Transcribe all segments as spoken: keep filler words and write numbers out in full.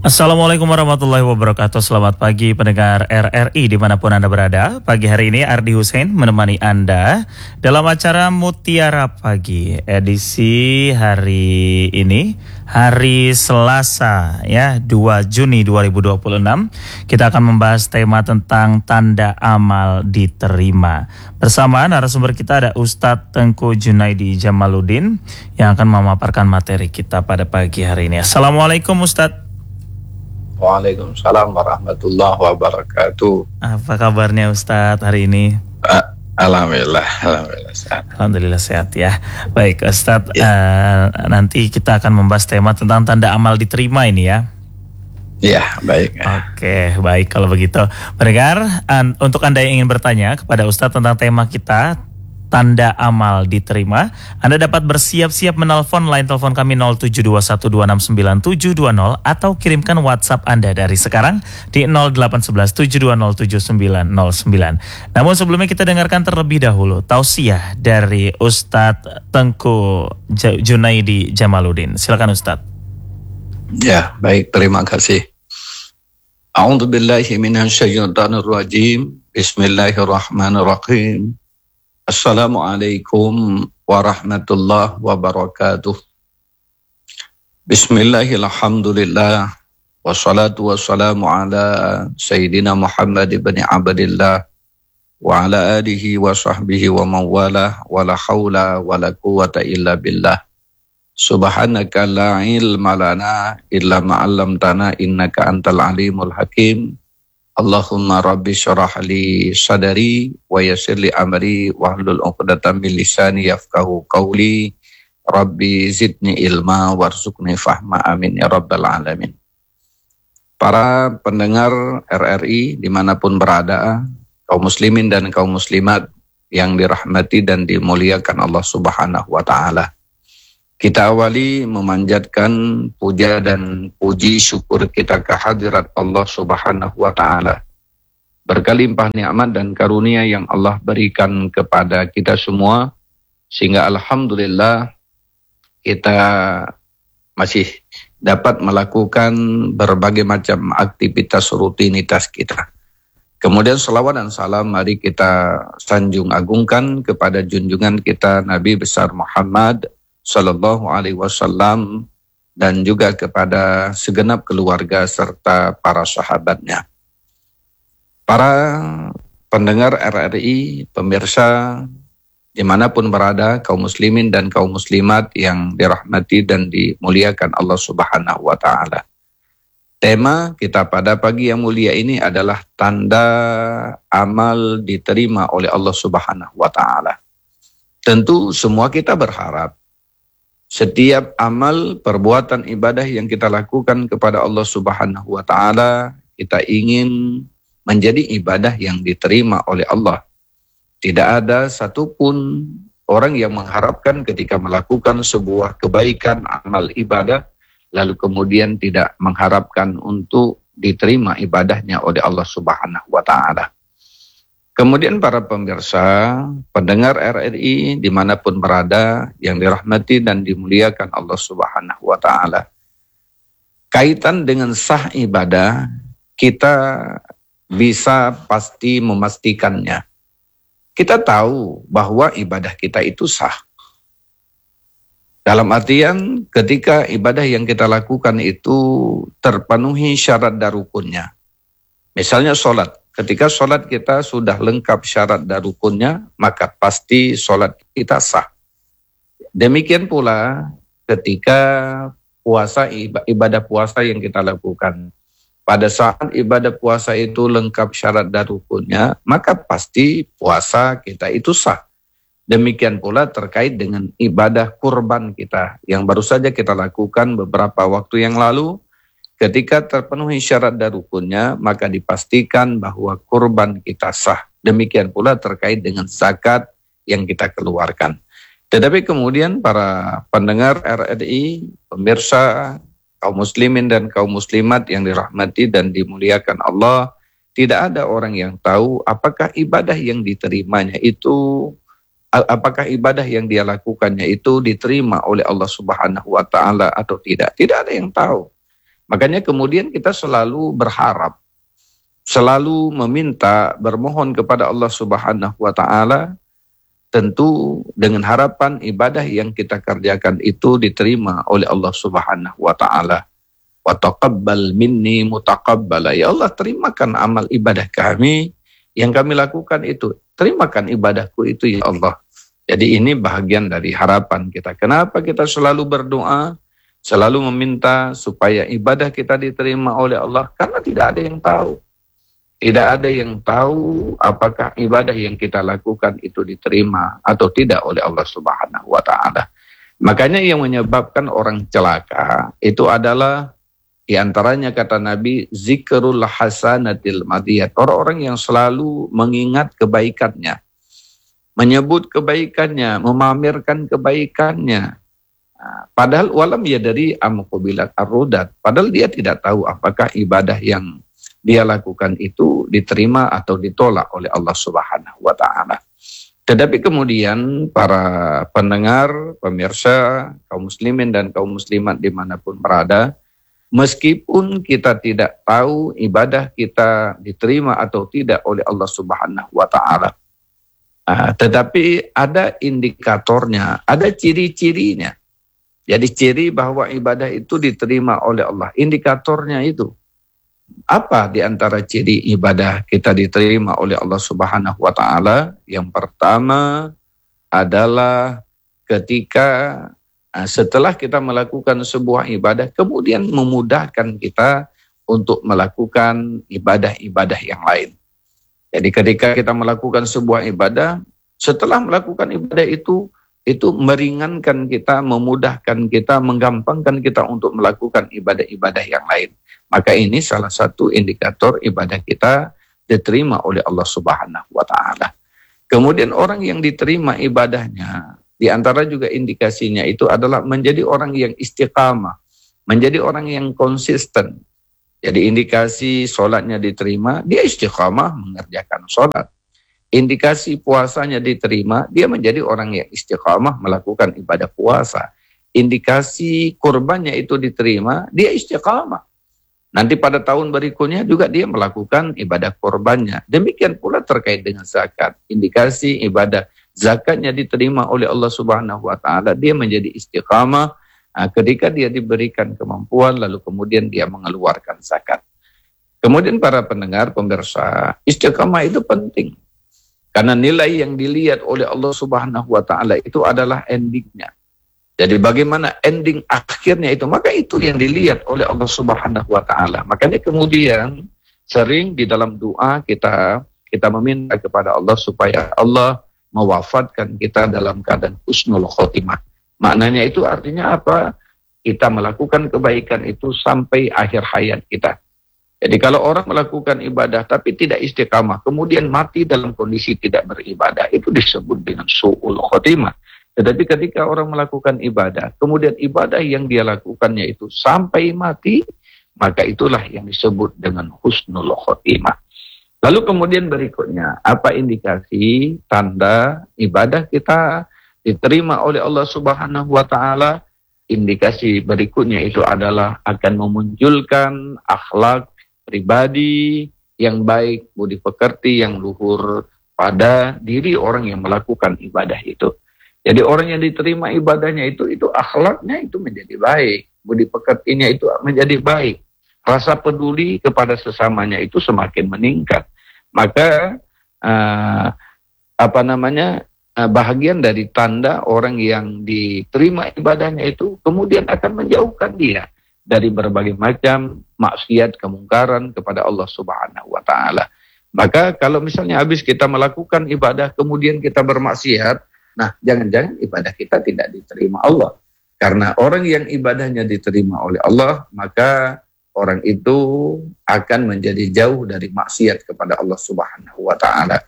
Assalamualaikum warahmatullahi wabarakatuh. Selamat pagi pendengar R R I dimanapun Anda berada. Pagi hari ini Ardi Hussein menemani Anda dalam acara Mutiara Pagi edisi hari ini, hari Selasa ya, dua Juni dua ribu dua puluh enam. Kita akan membahas tema tentang tanda amal diterima. Bersama narasumber kita ada Ustadz Tengku Junaidi Jamaluddin yang akan memaparkan materi kita pada pagi hari ini. Assalamualaikum Ustadz. Waalaikumsalam warahmatullahi wabarakatuh. Apa kabarnya Ustadz hari ini? Uh, Alhamdulillah, Alhamdulillah sehat. Alhamdulillah sehat ya. Baik Ustadz, ya. uh, nanti kita akan membahas tema tentang tanda amal diterima ini ya. Ya, baik. Oke, baik kalau begitu. Pendengar, an- untuk Anda yang ingin bertanya kepada Ustadz tentang tema kita, tanda amal diterima, Anda dapat bersiap-siap menelpon line telepon kami nol tujuh dua satu dua enam sembilan tujuh dua nol atau kirimkan WhatsApp Anda dari sekarang di nol delapan satu satu tujuh dua nol tujuh sembilan nol sembilan. Namun sebelumnya kita dengarkan terlebih dahulu tausiah dari Ustadz Tengku Junaidi Jamaluddin. Silakan Ustadz. Ya, baik, terima kasih. A'udzubillahi minasyaitonir rajim. Bismillahirrahmanirrahim. Assalamualaikum warahmatullahi wabarakatuh. Bismillahirrahmanirrahim. Wassalatu wassalamu ala Sayyidina Muhammad ibn Abdillah wa ala alihi wa sahbihi wa mawalah wa la hawla wa la quwata illa billah. Subhanaka la ilma lana illa ma'allamtana innaka antal alimul hakim. Allahumma rabbi syarah li sadari wa yassir li amri wahlul 'uqdatam min lisani yafqahu qawli. Rabbi zidni ilma warzuqni fahma, amin ya rabbal alamin. Para pendengar R R I dimanapun berada, kaum muslimin dan kaum muslimat yang dirahmati dan dimuliakan Allah Subhanahu wa ta'ala. Kita awali memanjatkan puja dan puji syukur kita kehadirat Allah Subhanahu wa ta'ala. Berkelimpah nikmat dan karunia yang Allah berikan kepada kita semua, sehingga alhamdulillah kita masih dapat melakukan berbagai macam aktivitas rutinitas kita. Kemudian salawat dan salam mari kita sanjung agungkan kepada junjungan kita Nabi besar Muhammad Sallallahu Alaihi Wasallam dan juga kepada segenap keluarga serta para sahabatnya. Para pendengar R R I, pemirsa dimanapun berada, kaum muslimin dan kaum muslimat yang dirahmati dan dimuliakan Allah Subhanahu wa ta'ala. Tema kita pada pagi yang mulia ini adalah tanda amal diterima oleh Allah Subhanahu wa ta'ala. Tentu semua kita berharap setiap amal perbuatan ibadah yang kita lakukan kepada Allah Subhanahu wa ta'ala, kita ingin menjadi ibadah yang diterima oleh Allah. Tidak ada satupun orang yang mengharapkan ketika melakukan sebuah kebaikan amal ibadah, lalu kemudian tidak mengharapkan untuk diterima ibadahnya oleh Allah Subhanahu wa ta'ala. Kemudian para pemirsa, pendengar R R I dimanapun berada yang dirahmati dan dimuliakan Allah Subhanahu wa ta'ala. Kaitan dengan sah ibadah, kita bisa pasti memastikannya. Kita tahu bahwa ibadah kita itu sah. Dalam artian ketika ibadah yang kita lakukan itu terpenuhi syarat dan rukunnya. Misalnya sholat. Ketika sholat kita sudah lengkap syarat dan rukunnya, maka pasti sholat kita sah. Demikian pula ketika puasa, ibadah puasa yang kita lakukan. Pada saat ibadah puasa itu lengkap syarat dan rukunnya, maka pasti puasa kita itu sah. Demikian pula terkait dengan ibadah kurban kita yang baru saja kita lakukan beberapa waktu yang lalu. Ketika terpenuhi syarat dan rukunnya, maka dipastikan bahwa kurban kita sah. Demikian pula terkait dengan zakat yang kita keluarkan. Tetapi kemudian para pendengar R R I, pemirsa, kaum muslimin dan kaum muslimat yang dirahmati dan dimuliakan Allah, tidak ada orang yang tahu apakah ibadah yang diterimanya itu, apakah ibadah yang dia lakukannya itu diterima oleh Allah Subhanahu wa ta'ala atau tidak. Tidak ada yang tahu. Makanya kemudian kita selalu berharap, selalu meminta, bermohon kepada Allah Subhanahu wa taala, tentu dengan harapan ibadah yang kita kerjakan itu diterima oleh Allah Subhanahu wa taala. Wa taqabbal minni mutaqabbala. Ya Allah, terimakan amal ibadah kami yang kami lakukan itu. Terimakan ibadahku itu ya Allah. Jadi ini bahagian dari harapan kita. Kenapa kita selalu berdoa, selalu meminta supaya ibadah kita diterima oleh Allah? Karena tidak ada yang tahu. Tidak ada yang tahu apakah ibadah yang kita lakukan itu diterima atau tidak oleh Allah Subhanahu wa taala. Makanya yang menyebabkan orang celaka itu adalah di antaranya kata Nabi, zikrul hasanatil madiyat. Orang-orang yang selalu mengingat kebaikannya, menyebut kebaikannya, memamerkan kebaikannya. Nah, padahal walam ya dari amqabilat ar-rudat. Padahal dia tidak tahu apakah ibadah yang dia lakukan itu diterima atau ditolak oleh Allah Subhanahu wa taala. Tetapi kemudian para pendengar, pemirsa, kaum muslimin dan kaum muslimat dimanapun berada, meskipun kita tidak tahu ibadah kita diterima atau tidak oleh Allah Subhanahu wa taala, uh, tetapi ada indikatornya, ada ciri-cirinya. Jadi ciri bahwa ibadah itu diterima oleh Allah, indikatornya itu. Apa di antara ciri ibadah kita diterima oleh Allah Subhanahu wa taala? Yang pertama adalah ketika setelah kita melakukan sebuah ibadah, kemudian memudahkan kita untuk melakukan ibadah-ibadah yang lain. Jadi ketika kita melakukan sebuah ibadah, setelah melakukan ibadah itu, itu meringankan kita, memudahkan kita, menggampangkan kita untuk melakukan ibadah-ibadah yang lain. Maka ini salah satu indikator ibadah kita diterima oleh Allah Subhanahu wa taala. Kemudian orang yang diterima ibadahnya, di antara juga indikasinya itu adalah menjadi orang yang istiqamah, menjadi orang yang konsisten. Jadi indikasi sholatnya diterima, dia istiqamah mengerjakan sholat. Indikasi puasanya diterima, dia menjadi orang yang istiqamah melakukan ibadah puasa. Indikasi kurbannya itu diterima, dia istiqamah. Nanti pada tahun berikutnya juga dia melakukan ibadah kurbannya. Demikian pula terkait dengan zakat. Indikasi ibadah zakatnya diterima oleh Allah Subhanahu wa taala, dia menjadi istiqamah nah, ketika dia diberikan kemampuan lalu kemudian dia mengeluarkan zakat. Kemudian para pendengar pemirsa, istiqamah itu penting. Karena nilai yang dilihat oleh Allah Subhanahu wa taala itu adalah endingnya. Jadi bagaimana ending akhirnya itu, maka itu yang dilihat oleh Allah Subhanahu wa taala. Makanya kemudian sering di dalam doa kita kita meminta kepada Allah supaya Allah mewafatkan kita dalam keadaan husnul khotimah. Maknanya itu artinya apa? Kita melakukan kebaikan itu sampai akhir hayat kita. Jadi kalau orang melakukan ibadah tapi tidak istiqamah, kemudian mati dalam kondisi tidak beribadah, itu disebut dengan su'ul khotimah. Tetapi ketika orang melakukan ibadah, kemudian ibadah yang dia lakukannya itu sampai mati, maka itulah yang disebut dengan husnul khotimah. Lalu kemudian berikutnya, apa indikasi tanda ibadah kita diterima oleh Allah Subhanahu wa taala? Indikasi berikutnya itu adalah akan memunculkan akhlak pribadi yang baik, budi pekerti yang luhur pada diri orang yang melakukan ibadah itu. Jadi orang yang diterima ibadahnya itu, itu akhlaknya itu menjadi baik, budi pekertinya itu menjadi baik, rasa peduli kepada sesamanya itu semakin meningkat. Maka uh, apa namanya uh, bahagian dari tanda orang yang diterima ibadahnya itu kemudian akan menjauhkan dia dari berbagai macam maksiat, kemungkaran kepada Allah Subhanahu wa taala. Maka kalau misalnya habis kita melakukan ibadah kemudian kita bermaksiat, nah, jangan-jangan ibadah kita tidak diterima Allah. Karena orang yang ibadahnya diterima oleh Allah, maka orang itu akan menjadi jauh dari maksiat kepada Allah Subhanahu wa taala.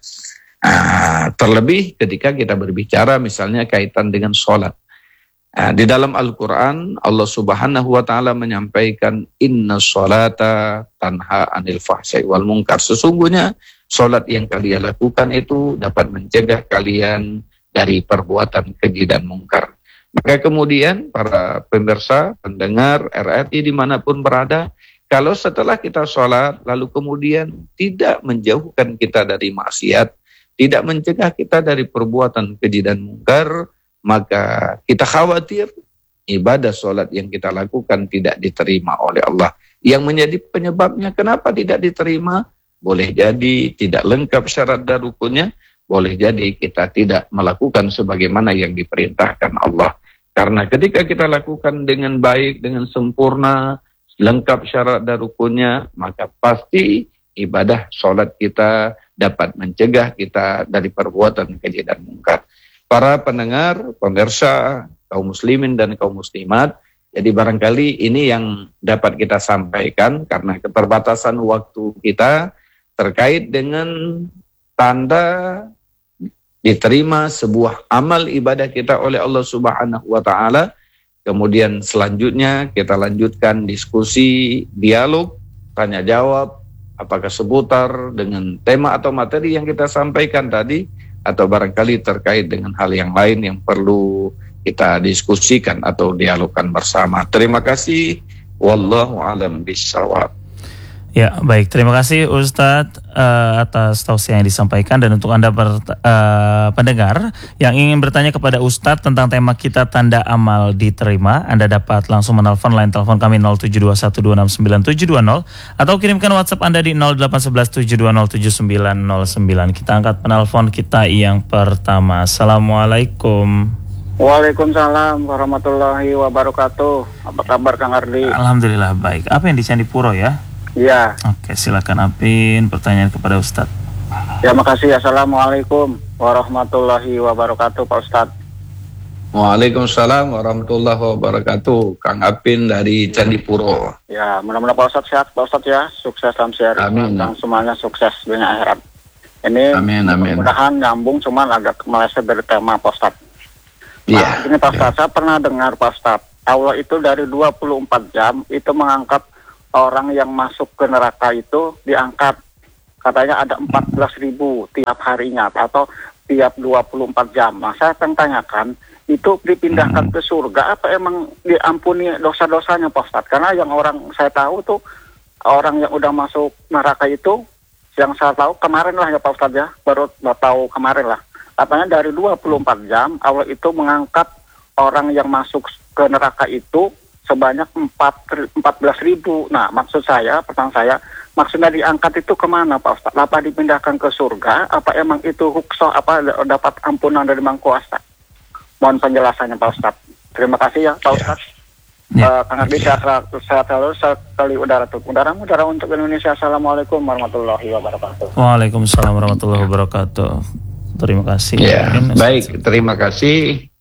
Nah, terlebih ketika kita berbicara misalnya kaitan dengan sholat. Nah, di dalam Al-Quran, Allah Subhanahu wa taala menyampaikan inna sholata tanha anil fahsai wal munkar. Sesungguhnya sholat yang kalian lakukan itu dapat mencegah kalian dari perbuatan keji dan mungkar. Maka kemudian para pemirsa, pendengar R R I dimanapun berada, kalau setelah kita sholat, lalu kemudian tidak menjauhkan kita dari maksiat, tidak mencegah kita dari perbuatan keji dan mungkar, maka kita khawatir ibadah sholat yang kita lakukan tidak diterima oleh Allah. Yang menjadi penyebabnya kenapa tidak diterima, boleh jadi tidak lengkap syarat dan rukunnya, boleh jadi kita tidak melakukan sebagaimana yang diperintahkan Allah. Karena ketika kita lakukan dengan baik, dengan sempurna, lengkap syarat dan rukunnya, maka pasti ibadah sholat kita dapat mencegah kita dari perbuatan keji dan mungkar. Para pendengar, pemirsa, kaum muslimin dan kaum muslimat, jadi barangkali ini yang dapat kita sampaikan karena keterbatasan waktu kita terkait dengan tanda diterima sebuah amal ibadah kita oleh Allah Subhanahu wa taala. Kemudian selanjutnya kita lanjutkan diskusi, dialog, tanya jawab, apakah seputar dengan tema atau materi yang kita sampaikan tadi, atau barangkali terkait dengan hal yang lain yang perlu kita diskusikan atau dialogkan bersama. Terima kasih. Wallahu a'lam bishawab. Ya, baik. Terima kasih Ustadz uh, atas tausiah yang disampaikan. Dan untuk Anda ber, uh, pendengar yang ingin bertanya kepada Ustadz tentang tema kita tanda amal diterima, Anda dapat langsung menelpon line telepon kami nol tujuh dua satu dua enam sembilan tujuh dua nol atau kirimkan WhatsApp Anda di nol delapan satu satu tujuh dua nol tujuh sembilan nol sembilan. Kita angkat penelpon kita yang pertama. Assalamualaikum. Waalaikumsalam warahmatullahi wabarakatuh. Apa kabar Kang Ardi? Alhamdulillah baik. Apa yang di Candipuro ya? Iya. Oke, silakan Apin pertanyaan kepada Ustadz. Ya, makasih. Assalamualaikum warahmatullahi wabarakatuh Pak Ustadz. Waalaikumsalam warahmatullahi wabarakatuh. Kang Apin dari Candipuro. Ya, mudah-mudahan Pak Ustadz sehat Pak Ustadz ya. Sukses dalam siaran. Amin. Dan semuanya sukses dunia akhirat. Ini amin, amin. Mudah-mudahan nyambung, cuman agak meleset dari tema Pak Ustadz. Nah, ya, ini Pak Ustadz, ya. saya pernah dengar Pak Ustadz, Allah itu dari dua puluh empat jam itu mengangkat orang yang masuk ke neraka itu diangkat. Katanya ada empat belas ribu tiap harinya atau tiap dua puluh empat jam. Nah, saya akan tanyakan, itu dipindahkan ke surga apa emang diampuni dosa-dosanya Pak Ustadz? Karena yang orang saya tahu tuh, orang yang udah masuk neraka itu, yang saya tahu kemarin lah ya Pak Ustadz ya, baru tahu kemarin lah. Katanya dari dua puluh empat jam Allah itu mengangkat orang yang masuk ke neraka itu sebanyak empat belas ribu. Nah, maksud saya, pertanyaan saya, maksudnya diangkat itu kemana Pak Ustadz? Apa dipindahkan ke surga? Apa emang itu huksoh, apa dapat ampunan dari Mang Kuasa? Mohon penjelasannya Pak Ustadz. Terima kasih ya Pak Ustadz. Ya. Uh, Kang Ardi, sehat selalu, sekali udara tuh. Udara udara untuk Indonesia. Assalamualaikum warahmatullahi wabarakatuh. Waalaikumsalam warahmatullahi wabarakatuh. Terima kasih. Ya, baik, terima kasih.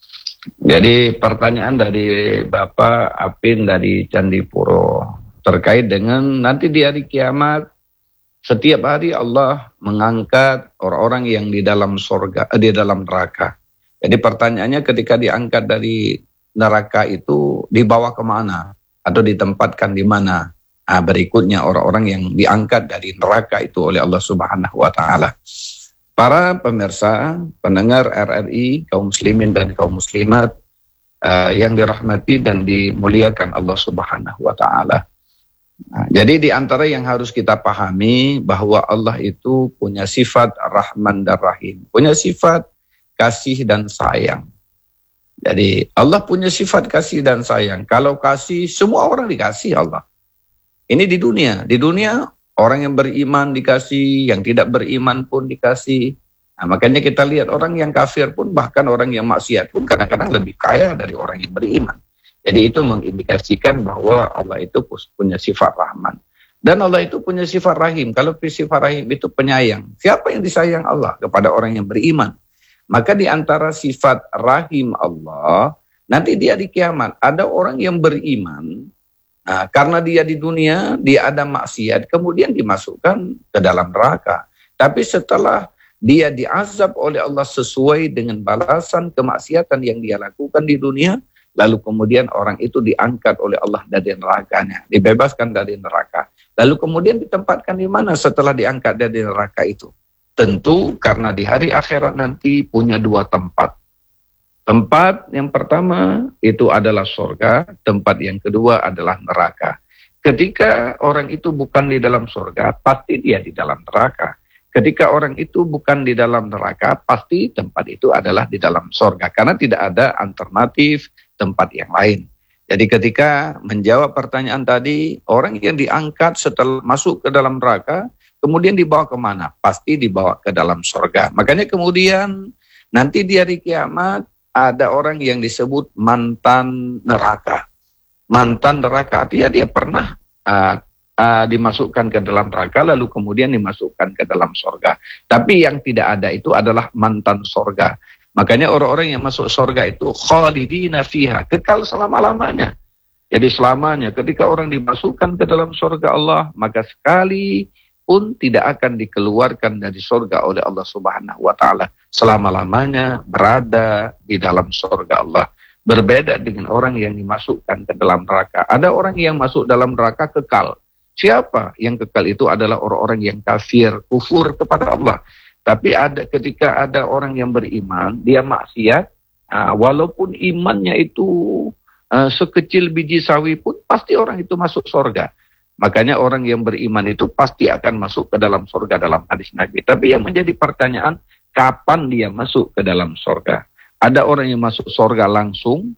Jadi pertanyaan dari Bapak Apin dari Candipuro terkait dengan nanti di hari kiamat, setiap hari Allah mengangkat orang-orang yang di dalam surga, eh, di dalam neraka. Jadi pertanyaannya, ketika diangkat dari neraka itu dibawa kemana atau ditempatkan di mana? Nah, berikutnya orang-orang yang diangkat dari neraka itu oleh Allah Subhanahu wa taala. Para pemirsa, pendengar R R I, kaum muslimin dan kaum muslimat uh, yang dirahmati dan dimuliakan Allah Subhanahu wa taala. Nah, jadi di antara yang harus kita pahami bahwa Allah itu punya sifat Rahman dan Rahim, punya sifat kasih dan sayang. Jadi Allah punya sifat kasih dan sayang. Kalau kasih, semua orang dikasih Allah. Ini di dunia, di dunia orang yang beriman dikasih, yang tidak beriman pun dikasih. Nah, makanya kita lihat orang yang kafir pun, bahkan orang yang maksiat pun kadang-kadang lebih kaya dari orang yang beriman. Jadi itu mengindikasikan bahwa Allah itu punya sifat Rahman. Dan Allah itu punya sifat Rahim. Kalau sifat Rahim itu penyayang. Siapa yang disayang Allah? Kepada orang yang beriman. Maka di antara sifat Rahim Allah, nanti dia di kiamat, ada orang yang beriman. Nah, karena dia di dunia, dia ada maksiat, kemudian dimasukkan ke dalam neraka. Tapi setelah dia diazab oleh Allah sesuai dengan balasan kemaksiatan yang dia lakukan di dunia, lalu kemudian orang itu diangkat oleh Allah dari nerakanya, dibebaskan dari neraka. Lalu kemudian ditempatkan di mana setelah diangkat dari neraka itu? Tentu karena di hari akhirat nanti punya dua tempat. Tempat yang pertama itu adalah surga, tempat yang kedua adalah neraka. Ketika orang itu bukan di dalam surga, pasti dia di dalam neraka. Ketika orang itu bukan di dalam neraka, pasti tempat itu adalah di dalam surga. Karena tidak ada alternatif tempat yang lain. Jadi ketika menjawab pertanyaan tadi, orang yang diangkat setelah masuk ke dalam neraka, kemudian dibawa kemana? Pasti dibawa ke dalam surga. Makanya kemudian nanti di hari kiamat, ada orang yang disebut mantan neraka. Mantan neraka artinya dia pernah uh, uh, dimasukkan ke dalam neraka lalu kemudian dimasukkan ke dalam surga. Tapi yang tidak ada itu adalah mantan surga. Makanya orang-orang yang masuk surga itu khalidina fiha, kekal selama-lamanya. Jadi selamanya ketika orang dimasukkan ke dalam surga Allah, maka sekali pun tidak akan dikeluarkan dari surga oleh Allah Subhanahu wa taala. Selama-lamanya berada di dalam surga Allah. Berbeda dengan orang yang dimasukkan ke dalam neraka. Ada orang yang masuk dalam neraka kekal. Siapa yang kekal itu adalah orang-orang yang kafir, kufur kepada Allah. Tapi ada ketika ada orang yang beriman, dia maksiat, uh, walaupun imannya itu uh, sekecil biji sawi pun pasti orang itu masuk surga. Makanya orang yang beriman itu pasti akan masuk ke dalam surga dalam hadis Nabi. Tapi yang menjadi pertanyaan, kapan dia masuk ke dalam surga? Ada orang yang masuk surga langsung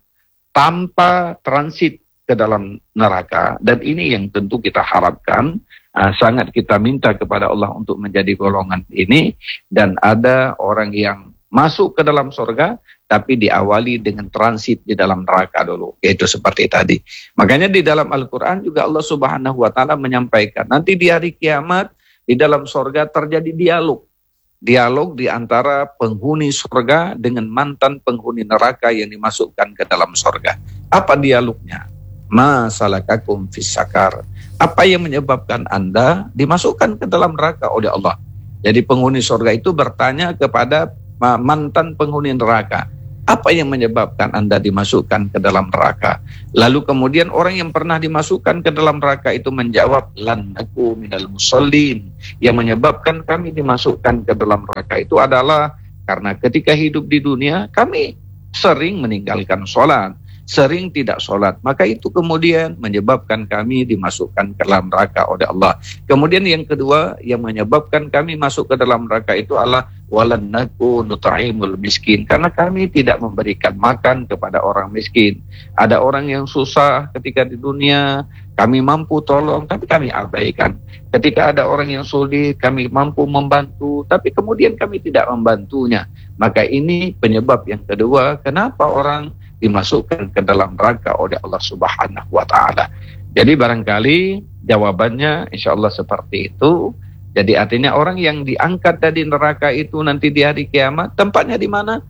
tanpa transit ke dalam neraka. Dan ini yang tentu kita harapkan, uh, sangat kita minta kepada Allah untuk menjadi golongan ini. Dan ada orang yang masuk ke dalam surga, tapi diawali dengan transit di dalam neraka dulu. Yaitu seperti tadi. Makanya di dalam Al-Quran juga Allah Subhanahu wa taala menyampaikan, nanti di hari kiamat, di dalam surga terjadi dialog. Dialog di antara penghuni surga dengan mantan penghuni neraka yang dimasukkan ke dalam surga. Apa dialognya? Ma salakakum fis sakar. Apa yang menyebabkan Anda dimasukkan ke dalam neraka oleh Allah? Jadi penghuni surga itu bertanya kepada mantan penghuni neraka, apa yang menyebabkan Anda dimasukkan ke dalam neraka? Lalu kemudian orang yang pernah dimasukkan ke dalam neraka itu menjawab, lan naku minal musallin. Yang menyebabkan kami dimasukkan ke dalam neraka itu adalah karena ketika hidup di dunia kami sering meninggalkan sholat, sering tidak sholat, maka itu kemudian menyebabkan kami dimasukkan ke dalam neraka oleh Allah. Kemudian yang kedua yang menyebabkan kami masuk ke dalam neraka itu adalah walan naku nut'imul miskin, karena kami tidak memberikan makan kepada orang miskin. Ada orang yang susah ketika di dunia, kami mampu tolong tapi kami abaikan. Ketika ada orang yang sulit, kami mampu membantu tapi kemudian kami tidak membantunya. Maka ini penyebab yang kedua kenapa orang dimasukkan ke dalam neraka oleh Allah Subhanahu wa taala. Jadi barangkali jawabannya insyaallah seperti itu. Jadi artinya orang yang diangkat dari neraka itu nanti di hari kiamat, tempatnya di mana?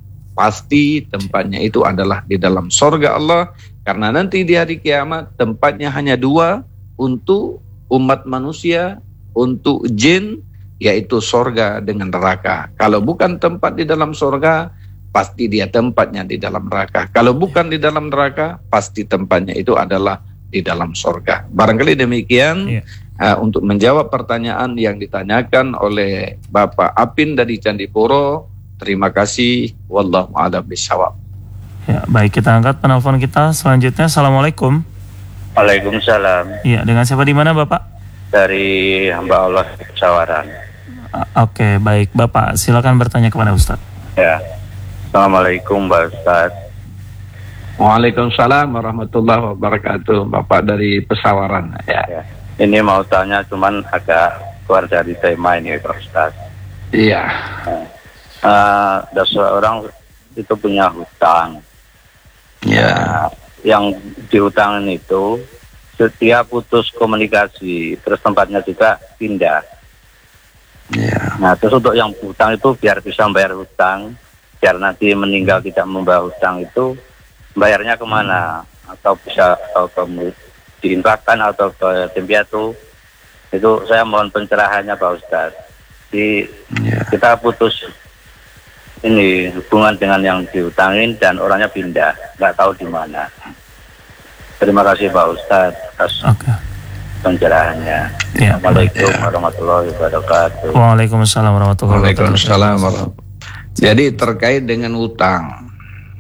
Pasti tempatnya itu adalah di dalam surga Allah. Karena nanti di hari kiamat tempatnya hanya dua, untuk umat manusia, untuk jin, yaitu surga dengan neraka. Kalau bukan tempat di dalam surga, pasti dia tempatnya di dalam neraka. Kalau bukan di dalam neraka, pasti tempatnya itu adalah di dalam surga. Barangkali demikian yeah. uh, untuk menjawab pertanyaan yang ditanyakan oleh Bapak Apin dari Candipuro. Terima kasih. Wallahu a'lam bishawab. Ya, baik, kita angkat penelpon kita selanjutnya. Assalamualaikum. Waalaikumsalam. Iya, dengan siapa di mana Bapak? Dari hamba Allah Sawaran. Uh, Oke, okay, baik Bapak, silakan bertanya kepada Ustaz. Ya. Assalamualaikum Pak Ustaz. Waalaikumsalam warahmatullahi wabarakatuh. Bapak dari Pesawaran. Ya. Ya. Ini mau tanya cuman agak keluar dari tema ini Pak Ustaz. Iya. Nah, uh, ada seorang itu punya hutang. Ya. Nah, yang dihutangin itu setiap putus komunikasi, terus tempatnya juga pindah. Ya. Nah, terus untuk yang hutang itu biar bisa bayar hutang, biar nanti meninggal tidak membawa hutang itu bayarnya kemana? Atau bisa atau ke diinfakkan atau ke tim piatu? Itu saya mohon pencerahannya Pak Ustaz. Di yeah. Kita putus ini hubungan dengan yang dihutangin dan orangnya pindah, nggak tahu di mana. Terima kasih Pak Ustaz atas okay. pencerahannya. Yeah. Assalamualaikum yeah. warahmatullahi wabarakatuh. Waalaikumsalam warahmatullahi wabarakatuh. Waalaikumsalam warahmatullahi wabarakatuh. Jadi terkait dengan utang,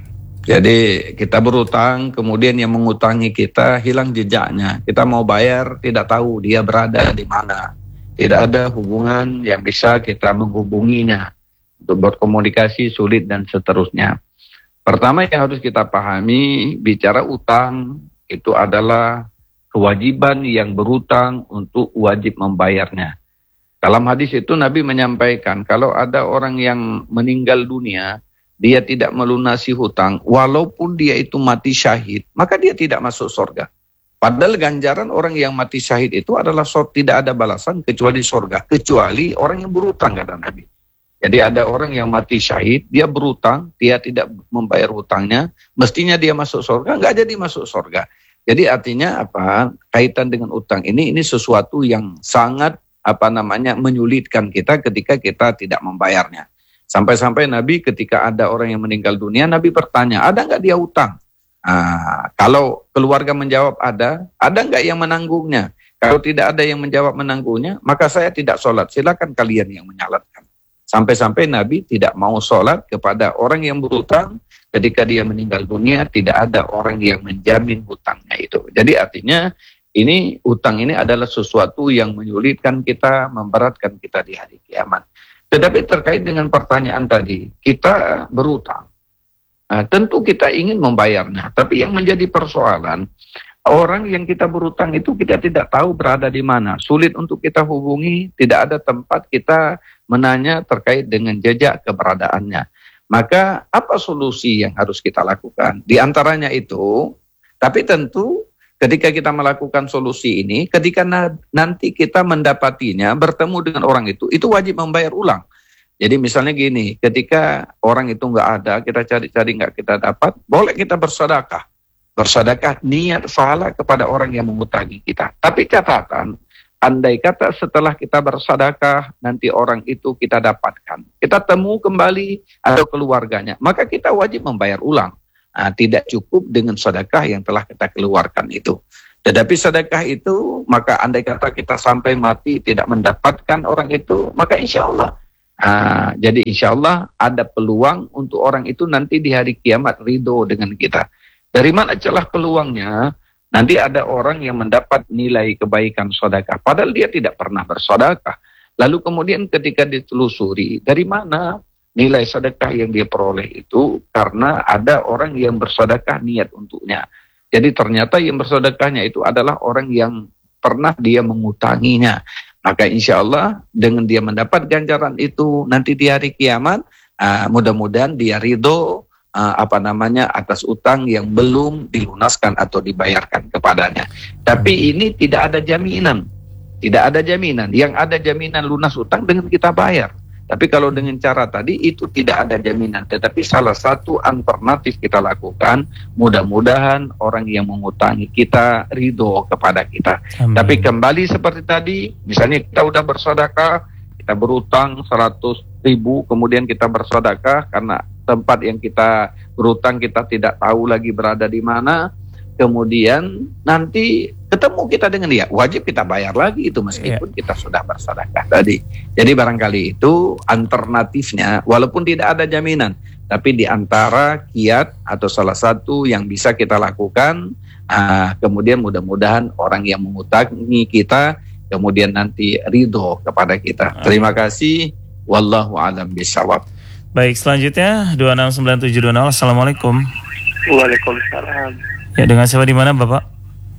Jadi kita berutang, kemudian yang mengutangi kita hilang jejaknya. Kita mau bayar, tidak tahu dia berada di mana. Tidak ada hubungan yang bisa kita menghubunginya. Untuk berkomunikasi sulit dan seterusnya. Pertama yang harus kita pahami, bicara utang itu adalah kewajiban yang berutang untuk wajib membayarnya. Dalam hadis itu Nabi menyampaikan, kalau ada orang yang meninggal dunia, dia tidak melunasi hutang, walaupun dia itu mati syahid, maka dia tidak masuk surga. Padahal ganjaran orang yang mati syahid itu adalah tidak ada balasan kecuali surga, kecuali orang yang berutang, kata Nabi. Jadi ada orang yang mati syahid, dia berutang, dia tidak membayar hutangnya, mestinya dia masuk surga, nggak jadi masuk surga. Jadi artinya apa? Kaitan dengan utang ini, ini sesuatu yang sangat apa namanya menyulitkan kita ketika kita tidak membayarnya. Sampai-sampai Nabi ketika ada orang yang meninggal dunia, Nabi bertanya, ada nggak dia utang? Nah, kalau keluarga menjawab ada, ada nggak yang menanggungnya? Kalau tidak ada yang menjawab menanggungnya, maka saya tidak sholat. Silakan kalian yang menyalatkan. Sampai-sampai Nabi tidak mau sholat kepada orang yang berutang ketika dia meninggal dunia, tidak ada orang yang menjamin hutangnya itu. Jadi artinya ini utang ini adalah sesuatu yang menyulitkan kita, memberatkan kita di hari kiamat. Tetapi terkait dengan pertanyaan tadi, kita berutang. Nah, tentu kita ingin membayarnya, tapi yang menjadi persoalan, orang yang kita berutang itu kita tidak tahu berada di mana. Sulit untuk kita hubungi, tidak ada tempat kita menanya terkait dengan jejak keberadaannya. Maka apa solusi yang harus kita lakukan? Di antaranya itu, tapi tentu ketika kita melakukan solusi ini, ketika na- nanti kita mendapatinya, bertemu dengan orang itu, itu wajib membayar ulang. Jadi misalnya gini, ketika orang itu nggak ada, kita cari-cari nggak kita dapat, boleh kita bersedekah. Bersedekah niat pahala kepada orang yang mengutangi kita. Tapi catatan, andai kata setelah kita bersedekah, nanti orang itu kita dapatkan. Kita temu kembali atau keluarganya, maka kita wajib membayar ulang. Nah, tidak cukup dengan sedekah yang telah kita keluarkan itu. Tetapi sedekah itu, maka andai kata kita sampai mati tidak mendapatkan orang itu, maka insya Allah. Nah, jadi insya Allah ada peluang untuk orang itu nanti di hari kiamat ridho dengan kita. Dari mana celah peluangnya? Nanti ada orang yang mendapat nilai kebaikan sedekah, padahal dia tidak pernah bersedekah. Lalu kemudian ketika ditelusuri, dari mana nilai sedekah yang dia peroleh itu? Karena ada orang yang bersedekah niat untuknya. Jadi ternyata yang bersedekahnya itu adalah orang yang pernah dia mengutanginya. Maka insya Allah dengan dia mendapat ganjaran itu nanti di hari kiamat, uh, mudah-mudahan dia ridho uh, apa namanya atas utang yang belum dilunaskan atau dibayarkan kepadanya. Tapi ini tidak ada jaminan, tidak ada jaminan. Yang ada jaminan lunas utang dengan kita bayar. Tapi kalau dengan cara tadi itu tidak ada jaminan. Tetapi salah satu alternatif kita lakukan, mudah-mudahan orang yang mengutangi kita ridho kepada kita. Amin. Tapi kembali seperti tadi, misalnya kita udah bersedekah, kita berutang seratus ribu, kemudian kita bersedekah karena tempat yang kita berutang kita tidak tahu lagi berada di mana. Kemudian nanti ketemu kita dengan dia, wajib kita bayar lagi itu meskipun yeah. kita sudah bersedekah tadi. Jadi barangkali itu alternatifnya, walaupun tidak ada jaminan, tapi di antara kiat atau salah satu yang bisa kita lakukan, uh, kemudian mudah-mudahan orang yang mengutangi kita, kemudian nanti ridho kepada kita. Terima kasih. Wallahu a'lam bishawab. Baik, selanjutnya dua enam sembilan tujuh dua nol. Assalamualaikum. Waalaikumsalam. Ya, dengan siapa di mana Bapak?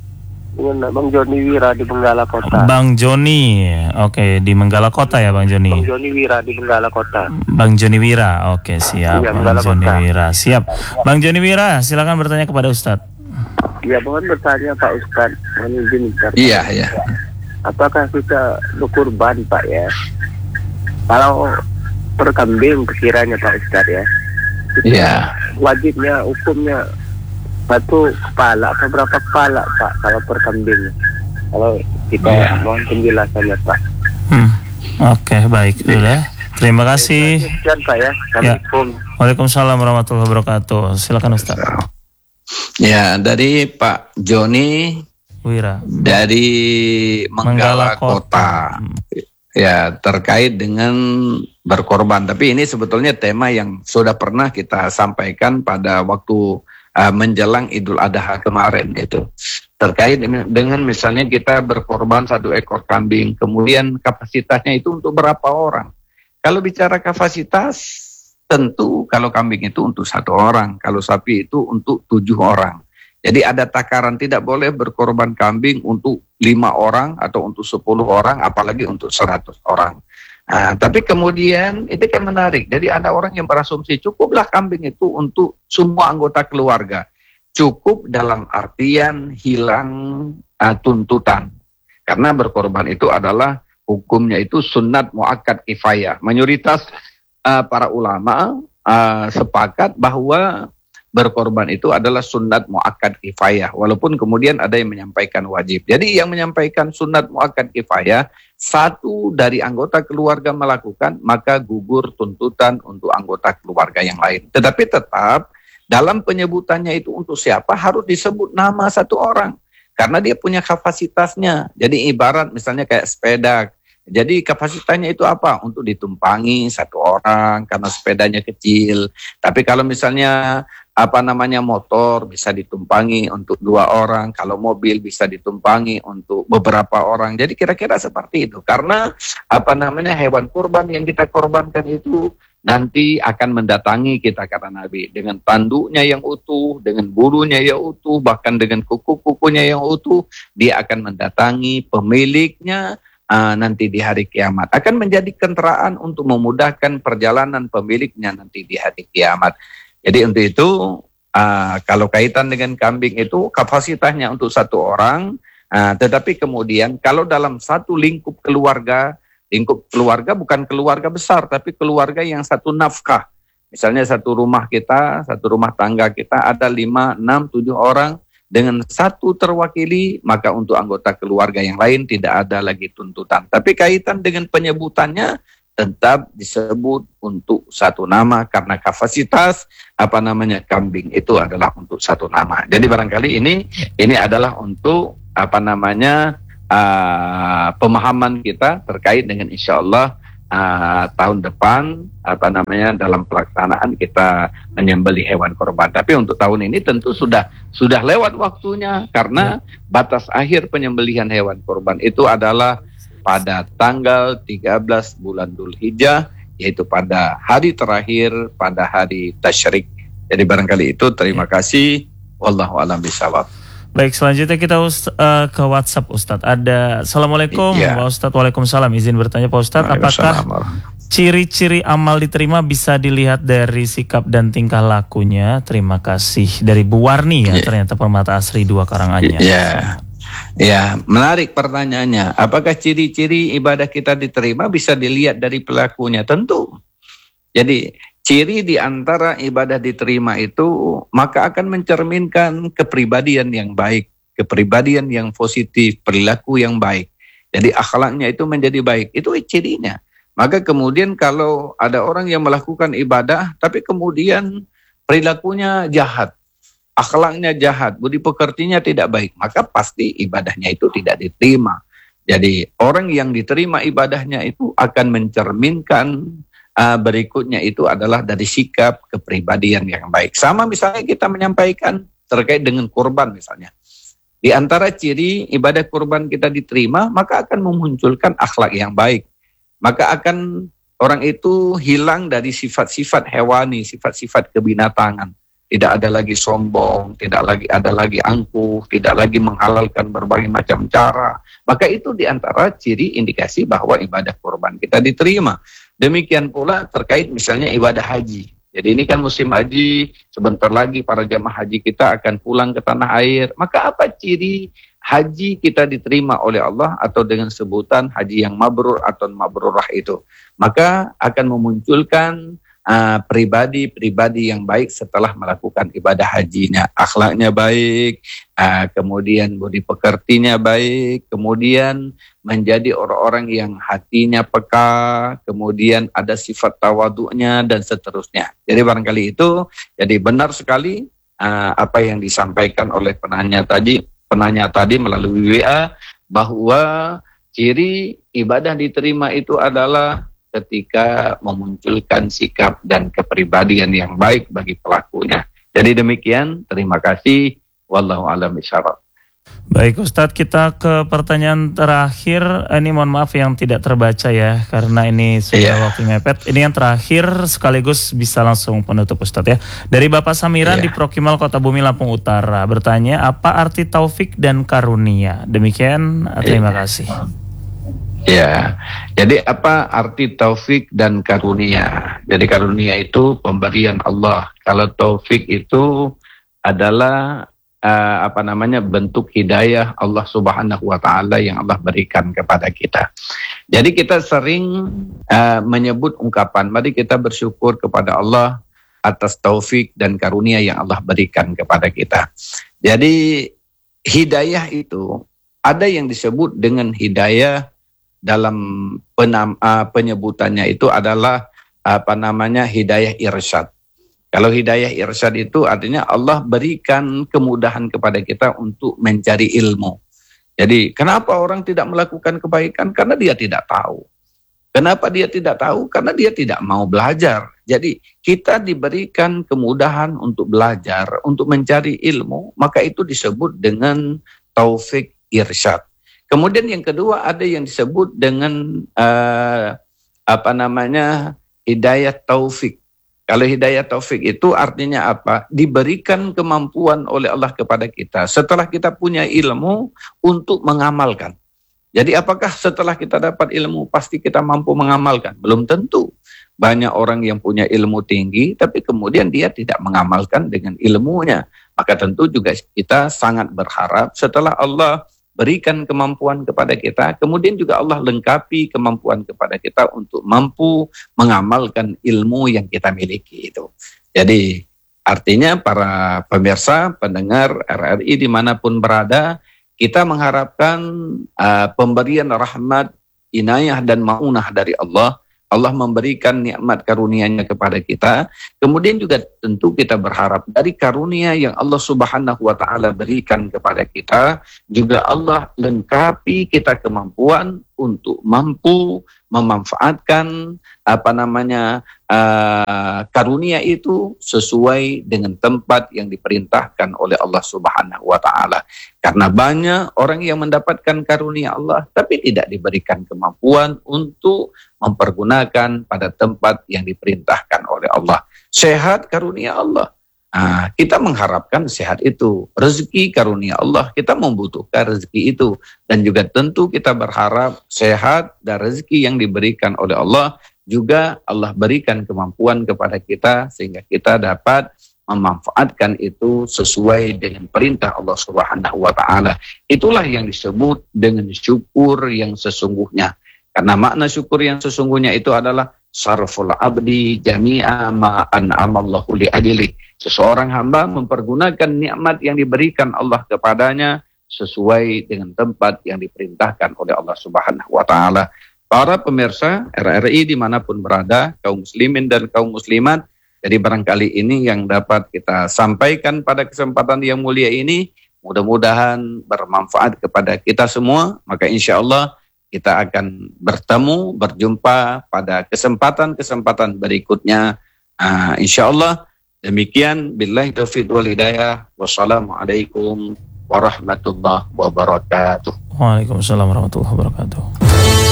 Dengan Bang Joni Wira di Benggala Kota. Bang Joni, oke, di Benggala Kota ya Bang Joni? Bang Joni Wira di Benggala Kota. Bang Joni Wira, oke siap. Ya, Bang Joni Kota. Wira, siap. Bang Joni Wira, silakan bertanya kepada Ustadz. Ya, mohon bertanya Pak Ustadz, mohon izin. Iya, iya. Apakah kita berkurban Pak ya? Kalau per kambing sekiranya Pak Ustadz ya? Iya. Wajibnya, hukumnya satu kepala atau berapa kepala Pak kalau per kambing? Kalau kita yeah. mohon penjelasannya Pak. Hmm. Oke, okay, baik sudah. Terima kasih. Sekian Pak ya. Assalamualaikum. Ya. Waalaikumsalam warahmatullahi wabarakatuh. Silakan Ustaz. Ya, dari Pak Joni Wira dari Menggala, Menggala Kota. Kota. Ya, terkait dengan berkorban. Tapi ini sebetulnya tema yang sudah pernah kita sampaikan pada waktu uh, menjelang Idul Adha kemarin itu. Terkait dengan misalnya kita berkorban satu ekor kambing, kemudian kapasitasnya itu untuk berapa orang. Kalau bicara kapasitas, tentu kalau kambing itu untuk satu orang, kalau sapi itu untuk tujuh orang. Jadi ada takaran, tidak boleh berkorban kambing untuk lima orang atau untuk sepuluh orang, apalagi untuk seratus orang. Nah, tapi kemudian itu kan menarik. Jadi ada orang yang berasumsi cukuplah kambing itu untuk semua anggota keluarga. Cukup dalam artian hilang uh, tuntutan. Karena berkorban itu adalah hukumnya itu sunnat muakkad kifayah. Mayoritas uh, para ulama uh, sepakat bahwa berkorban itu adalah sunnat muakkad kifayah, walaupun kemudian ada yang menyampaikan wajib. Jadi yang menyampaikan sunnat muakkad kifayah, satu dari anggota keluarga melakukan, maka gugur tuntutan untuk anggota keluarga yang lain. Tetapi tetap dalam penyebutannya itu untuk siapa harus disebut nama satu orang, karena dia punya kapasitasnya. Jadi ibarat misalnya kayak sepeda. Jadi kapasitasnya itu apa? Untuk ditumpangi satu orang karena sepedanya kecil. Tapi kalau misalnya apa namanya motor bisa ditumpangi untuk dua orang, kalau mobil bisa ditumpangi untuk beberapa orang. Jadi kira-kira seperti itu. Karena apa namanya hewan kurban yang kita korbankan itu nanti akan mendatangi kita, kata Nabi, dengan tanduknya yang utuh, dengan bulunya yang utuh, bahkan dengan kuku-kukunya yang utuh, dia akan mendatangi pemiliknya. Uh, nanti di hari kiamat akan menjadi kendaraan untuk memudahkan perjalanan pemiliknya nanti di hari kiamat. Jadi untuk itu uh, kalau kaitan dengan kambing itu kapasitasnya untuk satu orang, uh, tetapi kemudian kalau dalam satu lingkup keluarga, lingkup keluarga bukan keluarga besar tapi keluarga yang satu nafkah. Misalnya satu rumah kita, satu rumah tangga kita ada lima, enam, tujuh orang. Dengan satu terwakili, maka untuk anggota keluarga yang lain tidak ada lagi tuntutan. Tapi kaitan dengan penyebutannya tetap disebut untuk satu nama karena kapasitas apa namanya kambing itu adalah untuk satu nama. Jadi barangkali ini ini adalah untuk apa namanya uh, pemahaman kita terkait dengan insya Allah Uh, tahun depan apa namanya dalam pelaksanaan kita menyembelih hewan korban. Tapi untuk tahun ini tentu sudah sudah lewat waktunya karena batas akhir penyembelihan hewan korban itu adalah pada tanggal tiga belas bulan Dzulhijjah, yaitu pada hari terakhir pada hari tasyrik. Jadi barangkali itu, terima kasih. Wallahu a'lam bishawab. Baik, selanjutnya kita uh, ke WhatsApp Ustadz. Ada Assalamualaikum ya. Pak Ustadz. Waalaikumsalam. Izin bertanya Pak Ustadz, apakah ciri-ciri amal diterima bisa dilihat dari sikap dan tingkah lakunya? Terima kasih. Dari Bu Warni ya, ya. Ternyata Permata Asri dua Karanganyar. Ya. Ya, menarik pertanyaannya. Apakah ciri-ciri ibadah kita diterima bisa dilihat dari pelakunya? Tentu. Jadi ciri di antara ibadah diterima itu maka akan mencerminkan kepribadian yang baik, kepribadian yang positif, perilaku yang baik. Jadi akhlaknya itu menjadi baik, itu cirinya. Maka kemudian kalau ada orang yang melakukan ibadah tapi kemudian perilakunya jahat, akhlaknya jahat, budi pekertinya tidak baik, maka pasti ibadahnya itu tidak diterima. Jadi orang yang diterima ibadahnya itu akan mencerminkan Uh, berikutnya itu adalah dari sikap kepribadian yang baik. Sama misalnya kita menyampaikan terkait dengan kurban misalnya. Di antara ciri ibadah kurban kita diterima, maka akan memunculkan akhlak yang baik. Maka akan orang itu hilang dari sifat-sifat hewani, sifat-sifat kebinatangan. Tidak ada lagi sombong, tidak lagi ada lagi angkuh, tidak lagi menghalalkan berbagai macam cara. Maka itu di antara ciri indikasi bahwa ibadah kurban kita diterima. Demikian pula terkait misalnya ibadah haji. Jadi ini kan musim haji, sebentar lagi para jamaah haji kita akan pulang ke tanah air. Maka apa ciri haji kita diterima oleh Allah atau dengan sebutan haji yang mabrur atau mabrurah itu? Maka akan memunculkan Uh, pribadi-pribadi yang baik setelah melakukan ibadah hajinya. Akhlaknya baik, uh, kemudian budi pekertinya baik, kemudian menjadi orang-orang yang hatinya peka, kemudian ada sifat tawaduknya dan seterusnya. Jadi barangkali itu, jadi benar sekali uh, apa yang disampaikan oleh penanya tadi, penanya tadi melalui W A bahwa ciri ibadah diterima itu adalah ketika memunculkan sikap dan kepribadian yang baik bagi pelakunya. Jadi demikian, terima kasih. Wallahu a'lam bishawab. Baik Ustadz, kita ke pertanyaan terakhir. Ini mohon maaf yang tidak terbaca ya, karena ini sudah yeah. waktu mepet. Ini yang terakhir sekaligus bisa langsung penutup Ustadz ya. Dari Bapak Samiran yeah. di Prokimal Kota Bumi Lampung Utara bertanya, apa arti taufik dan karunia? Demikian, terima yeah. kasih. Ya, jadi apa arti taufik dan karunia? Jadi karunia itu pemberian Allah. Kalau taufik itu adalah uh, apa namanya bentuk hidayah Allah Subhanahu Wa Taala yang Allah berikan kepada kita. Jadi kita sering uh, menyebut ungkapan, mari kita bersyukur kepada Allah atas taufik dan karunia yang Allah berikan kepada kita. Jadi hidayah itu ada yang disebut dengan hidayah. Dalam penam, uh, penyebutannya itu adalah apa namanya hidayah irsyad. Kalau hidayah irsyad itu artinya Allah berikan kemudahan kepada kita untuk mencari ilmu. Jadi kenapa orang tidak melakukan kebaikan? Karena dia tidak tahu. Kenapa dia tidak tahu? Karena dia tidak mau belajar. Jadi kita diberikan kemudahan untuk belajar, untuk mencari ilmu, maka itu disebut dengan taufik irsyad. Kemudian yang kedua ada yang disebut dengan uh, apa namanya hidayah taufik. Kalau hidayah taufik itu artinya apa? Diberikan kemampuan oleh Allah kepada kita setelah kita punya ilmu untuk mengamalkan. Jadi apakah setelah kita dapat ilmu pasti kita mampu mengamalkan? Belum tentu. Banyak orang yang punya ilmu tinggi tapi kemudian dia tidak mengamalkan dengan ilmunya. Maka tentu juga kita sangat berharap setelah Allah berikan kemampuan kepada kita, kemudian juga Allah lengkapi kemampuan kepada kita untuk mampu mengamalkan ilmu yang kita miliki itu. Jadi artinya para pemirsa, pendengar R R I dimanapun berada, kita mengharapkan uh, pemberian rahmat, inayah dan maunah dari Allah. Allah memberikan nikmat karunia-Nya kepada kita. Kemudian juga tentu kita berharap dari karunia yang Allah Subhanahu Wa Taala berikan kepada kita, juga Allah lengkapi kita kemampuan untuk mampu memanfaatkan apa namanya uh, karunia itu sesuai dengan tempat yang diperintahkan oleh Allah Subhanahu Wa Taala. Karena banyak orang yang mendapatkan karunia Allah tapi tidak diberikan kemampuan untuk mempergunakan pada tempat yang diperintahkan oleh Allah. Sehat karunia Allah. Nah, kita mengharapkan sehat itu. Rezeki karunia Allah, kita membutuhkan rezeki itu. Dan juga tentu kita berharap sehat dan rezeki yang diberikan oleh Allah juga Allah berikan kemampuan kepada kita sehingga kita dapat memanfaatkan itu sesuai dengan perintah Allah Subhanahu Wa Taala. Itulah yang disebut dengan syukur yang sesungguhnya. Karena makna syukur yang sesungguhnya itu adalah sarful abdi jami'a ma an'amallahu li ajli. Seseorang hamba mempergunakan nikmat yang diberikan Allah kepadanya sesuai dengan tempat yang diperintahkan oleh Allah Subhanahu Wa Taala. Para pemirsa R R I dimanapun berada, kaum muslimin dan kaum muslimat, jadi barangkali ini yang dapat kita sampaikan pada kesempatan yang mulia ini, mudah-mudahan bermanfaat kepada kita semua. Maka insya Allah kita akan bertemu, berjumpa pada kesempatan-kesempatan berikutnya. Uh, insya Allah demikian. Billahi taufiq wal hidayah. Wassalamualaikum warahmatullahi wabarakatuh. Waalaikumsalam warahmatullahi wabarakatuh.